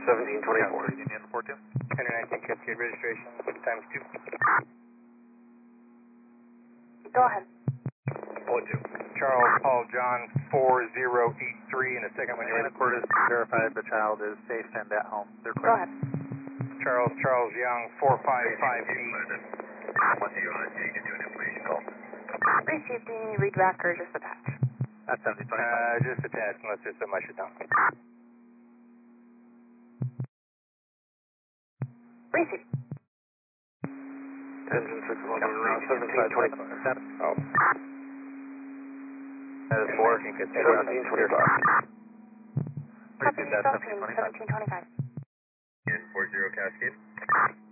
1724. Union 42. 119 Cascade registration, times 2. Go ahead. 42. Charles Paul John 4083, and a second when you're ready. Quarters verified the child is safe and at home. They're Go clear. ahead. Charles Young 4558. Once you can do an information call. Received, do you need read back or just attach? That's 1725. Just attach unless there's so much to done. Received. Engine 611 around 1725. Oh. That is 1725. Copy yourself in 1725. 40 Cascade.